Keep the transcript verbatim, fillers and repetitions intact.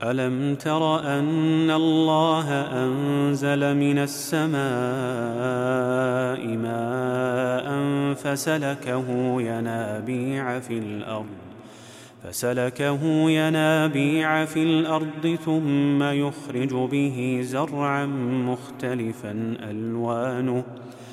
ألم تر أن الله أنزل من السماء ماء فسلكه ينابيع في الأرض فسلكه ينابيع في الأرض ثم يخرج به زرعا مختلفا ألوانه